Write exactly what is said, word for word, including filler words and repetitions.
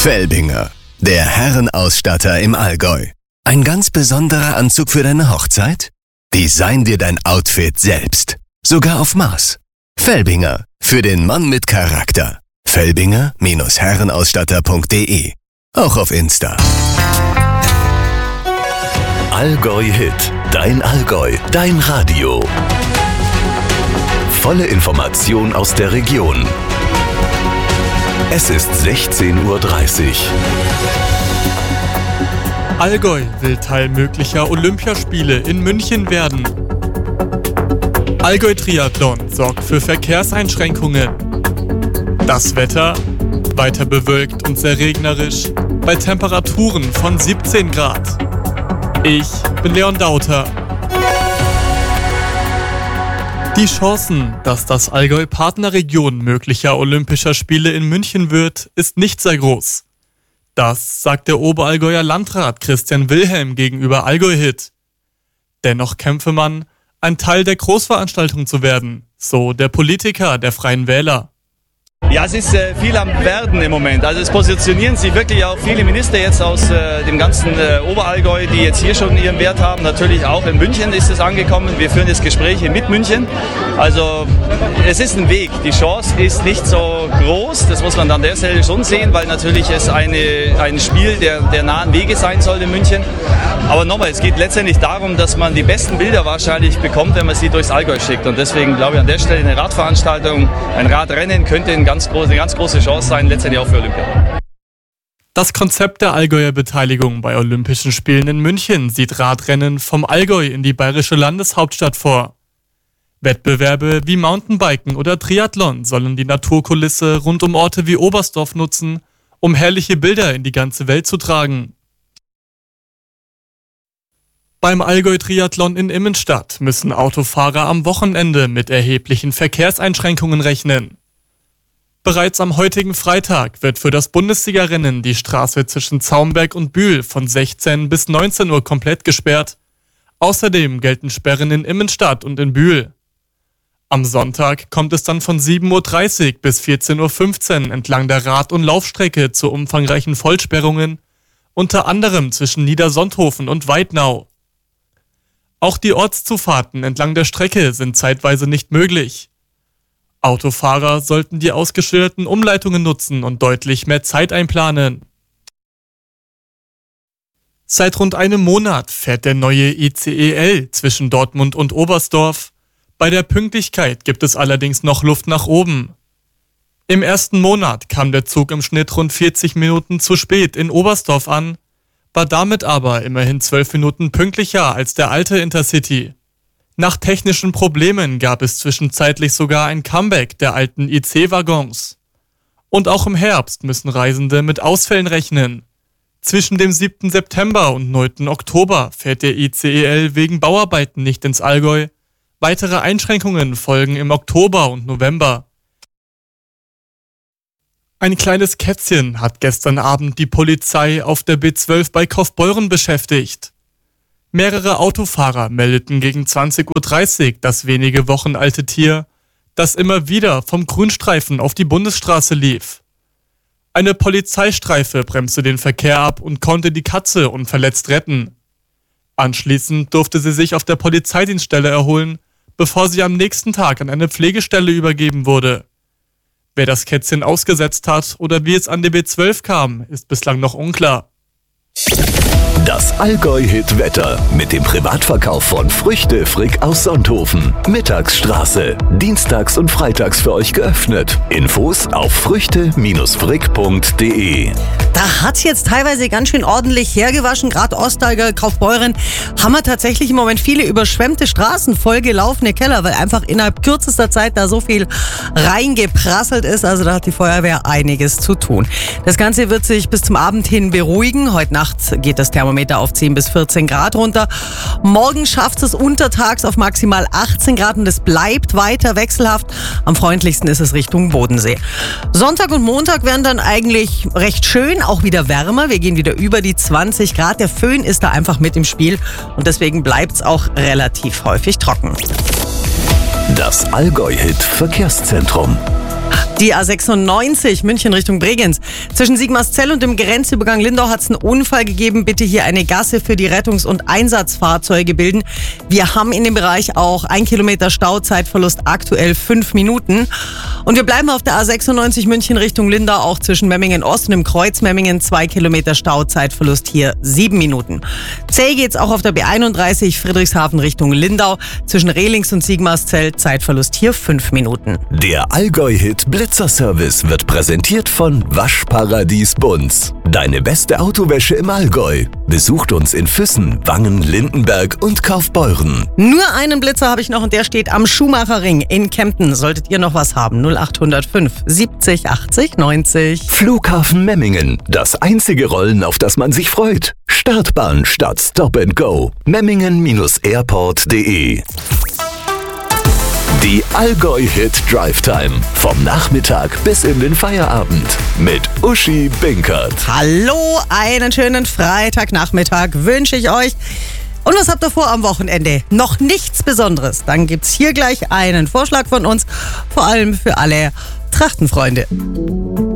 Felbinger, der Herrenausstatter im Allgäu. Ein ganz besonderer Anzug für deine Hochzeit? Design dir dein Outfit selbst. Sogar auf Maß. Felbinger, für den Mann mit Charakter. Felbinger Herrenausstatter punkt de. Auch auf Insta. Allgäu Hit. Dein Allgäu. Dein Radio. Volle Information aus der Region. Es ist sechzehn Uhr dreißig. Allgäu will Teil möglicher Olympiaspiele in München werden. Allgäu Triathlon sorgt für Verkehrseinschränkungen. Das Wetter? Weiter bewölkt und sehr regnerisch, bei Temperaturen von siebzehn Grad. Ich bin Leon Dauter. Die Chancen, dass das Allgäu Partnerregion möglicher Olympischer Spiele in München wird, ist nicht sehr groß. Das sagt der Oberallgäuer Landrat Christian Wilhelm gegenüber Allgäu Hit. Dennoch kämpfe man, ein Teil der Großveranstaltung zu werden, so der Politiker der Freien Wähler. Ja, es ist äh, viel am Werden im Moment. Also es positionieren sich wirklich auch viele Minister jetzt aus äh, dem ganzen äh, Oberallgäu, die jetzt hier schon ihren Wert haben. Natürlich auch in München ist es angekommen. Wir führen jetzt Gespräche mit München. Also es ist ein Weg. Die Chance ist nicht so groß. Das muss man an der Stelle schon sehen, weil natürlich es eine, ein Spiel der, der nahen Wege sein soll in München. Aber nochmal, es geht letztendlich darum, dass man die besten Bilder wahrscheinlich bekommt, wenn man sie durchs Allgäu schickt. Und deswegen glaube ich an der Stelle eine Radveranstaltung, ein Radrennen könnte ein ganz große, eine ganz große Chance sein, letztendlich auch für Olympia. Das Konzept der Allgäuer Beteiligung bei Olympischen Spielen in München sieht Radrennen vom Allgäu in die bayerische Landeshauptstadt vor. Wettbewerbe wie Mountainbiken oder Triathlon sollen die Naturkulisse rund um Orte wie Oberstdorf nutzen, um herrliche Bilder in die ganze Welt zu tragen. Beim Allgäu-Triathlon in Immenstadt müssen Autofahrer am Wochenende mit erheblichen Verkehrseinschränkungen rechnen. Bereits am heutigen Freitag wird für das Bundesliga-Rennen die Straße zwischen Zaumberg und Bühl von sechzehn bis neunzehn Uhr komplett gesperrt. Außerdem gelten Sperren in Immenstadt und in Bühl. Am Sonntag kommt es dann von sieben Uhr dreißig bis vierzehn Uhr fünfzehn entlang der Rad- und Laufstrecke zu umfangreichen Vollsperrungen, unter anderem zwischen Niedersonthofen und Weidnau. Auch die Ortszufahrten entlang der Strecke sind zeitweise nicht möglich. Autofahrer sollten die ausgeschilderten Umleitungen nutzen und deutlich mehr Zeit einplanen. Seit rund einem Monat fährt der neue I C E L zwischen Dortmund und Oberstdorf. Bei der Pünktlichkeit gibt es allerdings noch Luft nach oben. Im ersten Monat kam der Zug im Schnitt rund vierzig Minuten zu spät in Oberstdorf an, war damit aber immerhin zwölf Minuten pünktlicher als der alte Intercity. Nach technischen Problemen gab es zwischenzeitlich sogar ein Comeback der alten I C-Waggons. Und auch im Herbst müssen Reisende mit Ausfällen rechnen. Zwischen dem siebten September und neunten Oktober fährt der I C E L wegen Bauarbeiten nicht ins Allgäu. Weitere Einschränkungen folgen im Oktober und November. Ein kleines Kätzchen hat gestern Abend die Polizei auf der B zwölf bei Kaufbeuren beschäftigt. Mehrere Autofahrer meldeten gegen zwanzig Uhr dreißig das wenige Wochen alte Tier, das immer wieder vom Grünstreifen auf die Bundesstraße lief. Eine Polizeistreife bremste den Verkehr ab und konnte die Katze unverletzt retten. Anschließend durfte sie sich auf der Polizeidienststelle erholen, bevor sie am nächsten Tag an eine Pflegestelle übergeben wurde. Wer das Kätzchen ausgesetzt hat oder wie es an die B zwölf kam, ist bislang noch unklar. Das Allgäu-Hit-Wetter mit dem Privatverkauf von Früchte Frick aus Sonthofen. Mittagsstraße. Dienstags und freitags für euch geöffnet. Infos auf früchte Frick punkt de. Da hat's jetzt teilweise ganz schön ordentlich hergewaschen. Gerade Ostallgäu, Kaufbeuren haben wir tatsächlich im Moment viele überschwemmte Straßen, vollgelaufene Keller, weil einfach innerhalb kürzester Zeit da so viel reingeprasselt ist. Also da hat die Feuerwehr einiges zu tun. Das Ganze wird sich bis zum Abend hin beruhigen. Heute Nacht geht das Thermometer auf zehn bis vierzehn Grad runter. Morgen schafft es untertags auf maximal achtzehn Grad und es bleibt weiter wechselhaft. Am freundlichsten ist es Richtung Bodensee. Sonntag und Montag werden dann eigentlich recht schön, auch wieder wärmer. Wir gehen wieder über die zwanzig Grad. Der Föhn ist da einfach mit im Spiel und deswegen bleibt es auch relativ häufig trocken. Das Allgäu-Hit Verkehrszentrum. Die A sechsundneunzig München Richtung Bregenz. Zwischen Sigmarszell und dem Grenzübergang Lindau hat es einen Unfall gegeben. Bitte hier eine Gasse für die Rettungs- und Einsatzfahrzeuge bilden. Wir haben in dem Bereich auch ein Kilometer Stauzeitverlust, aktuell fünf Minuten. Und wir bleiben auf der A sechsundneunzig München Richtung Lindau, auch zwischen Memmingen Ost und dem Kreuz Memmingen. Zwei Kilometer Stauzeitverlust, hier sieben Minuten. Zäh geht's auch auf der B einunddreißig Friedrichshafen Richtung Lindau. Zwischen Rehlings und Sigmarszell, Zeitverlust hier fünf Minuten. Der Allgäu-Hit Blitzerservice wird präsentiert von Waschparadies Bunz. Deine beste Autowäsche im Allgäu. Besucht uns in Füssen, Wangen, Lindenberg und Kaufbeuren. Nur einen Blitzer habe ich noch und der steht am Schumacherring in Kempten. Solltet ihr noch was haben, null acht null fünf siebzig achtzig neunzig. Flughafen Memmingen. Das einzige Rollen, auf das man sich freut. Startbahn statt Stop and Go. Memmingen Airport punkt de. Die Allgäu-Hit Drive Time. Vom Nachmittag bis in den Feierabend. Mit Uschi Binkert. Hallo, einen schönen Freitagnachmittag wünsche ich euch. Und was habt ihr vor am Wochenende? Noch nichts Besonderes. Dann gibt's hier gleich einen Vorschlag von uns. Vor allem für alle Trachtenfreunde.